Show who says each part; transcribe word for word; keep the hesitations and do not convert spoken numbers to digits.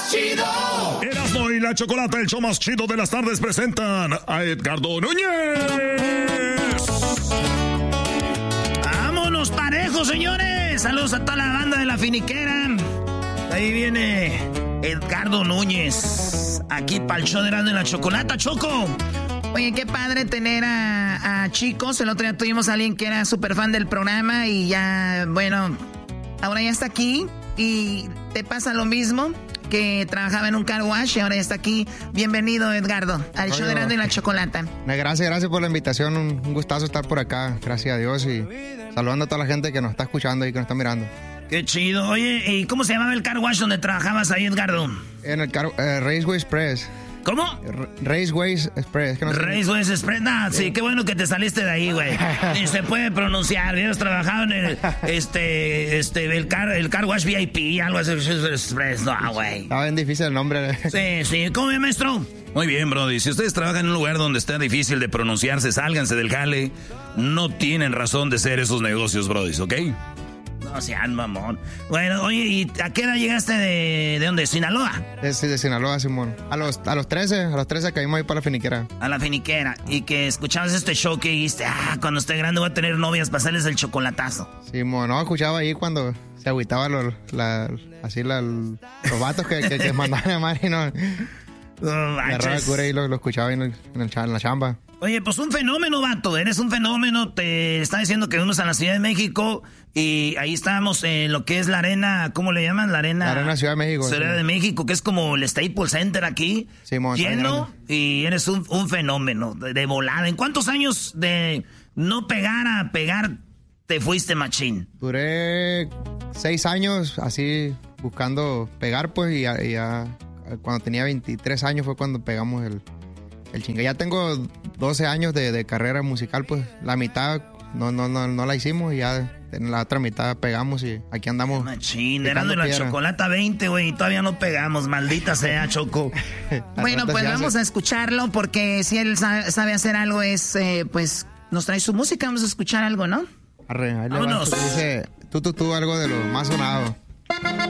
Speaker 1: más chido.
Speaker 2: Erasmo y la Chocolata, el show más chido de las tardes, presentan a Edgardo Núñez.
Speaker 3: ¡Vámonos parejos, señores! Saludos a toda la banda de La Finiquera. Ahí viene Edgardo Núñez, aquí para el show de Erasmo y la Chocolata, Choco. Oye, qué padre tener a, a chicos. El otro día tuvimos a alguien que era súper fan del programa y ya, bueno, ahora ya está aquí. Y te pasa lo mismo, que trabajaba en un car wash y ahora ya está aquí. Bienvenido, Edgardo, al show de Erasmo y la Chocolata.
Speaker 4: Gracias, gracias por la invitación. Un, un gustazo estar por acá, gracias a Dios. Y saludando a toda la gente que nos está escuchando y que nos está mirando.
Speaker 3: Qué chido. Oye, ¿y cómo se llamaba el car wash donde trabajabas ahí, Edgardo?
Speaker 4: En el car, eh, Raceway Express.
Speaker 3: ¿Cómo?
Speaker 4: Raceways Express. No sé.
Speaker 3: Raceways Express. Nah, sí, qué bueno que te saliste de ahí, güey. Ni se puede pronunciar. Hubieras trabajado en el, este, este, el car, el car wash V I P, algo así, Express. No, güey.
Speaker 4: Estaba bien difícil el nombre.
Speaker 3: Sí, sí. ¿Cómo ve, maestro?
Speaker 2: Muy bien, brody. Si ustedes trabajan en un lugar donde está difícil de pronunciarse, sálganse del jale. No tienen razón de ser esos negocios, brody, ¿ok?
Speaker 3: No sean mamón. Bueno, oye, ¿y a qué edad llegaste de, de dónde? ¿Sinaloa?
Speaker 4: De, de Sinaloa, Simón. A los, a los trece, a los trece caímos ahí para La Finiquera.
Speaker 3: A La Finiquera. Y que escuchabas este show que dijiste, ah, cuando esté grande voy a tener novias, pasarles el chocolatazo.
Speaker 4: Simón, no, escuchaba ahí cuando se agüitaba los, la, así la, los vatos que, que, que mandaban a Mari, ¿no?
Speaker 3: Oh,
Speaker 4: agarraba el cura y lo, lo escuchaba ahí en, el, en, el, en la chamba.
Speaker 3: Oye, pues un fenómeno, vato. Eres un fenómeno. Te está diciendo que vamos a la Ciudad de México y ahí estábamos en lo que es la arena, ¿cómo le llaman? La arena...
Speaker 4: La arena Ciudad de México.
Speaker 3: Ciudad
Speaker 4: sí.
Speaker 3: de México, que es como el Staples Center aquí.
Speaker 4: Sí,
Speaker 3: lleno y eres un, un fenómeno de, de volada. ¿En cuántos años de no pegar a pegar te fuiste, machín?
Speaker 4: Duré seis años así buscando pegar, pues, y ya, y ya cuando tenía veintitrés años fue cuando pegamos el... El chingue. Ya tengo doce años de, de carrera musical, pues la mitad no, no, no, no la hicimos y ya en la otra mitad pegamos y aquí andamos.
Speaker 3: Machín, Erasmo y la Chocolata veinte, güey, y todavía no pegamos, maldita sea, Choco. Bueno, pues vamos a escucharlo porque si él sabe, sabe hacer algo es, eh, pues, nos trae su música, vamos a escuchar algo, ¿no?
Speaker 4: Arre, ahí
Speaker 3: vámonos.
Speaker 4: Dice, tú, tú, tú, algo de lo más sonado.